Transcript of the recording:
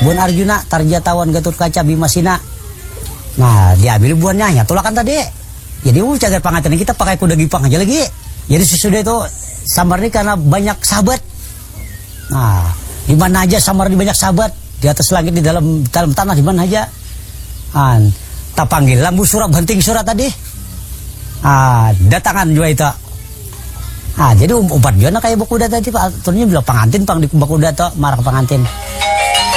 buan Arjuna Tarjatawan Gatot Kaca Bimasina. Nah diambil buannya nya tulakan tadi. Jadi cagar pengantin kita pakai kuda gipang aja lagi. Jadi sesudah itu samar ini karena banyak sahabat. Nah di mana aja samar di banyak sahabat, di atas langit, di dalam tanah, di mana aja. Tak panggil lambu surat banting surat tadi. Datangan juga itu. Jadi umpat juga kayak bakuda tadi Pak. Turunnya bilang pengantin pang di bakuda tuh marah pengantin.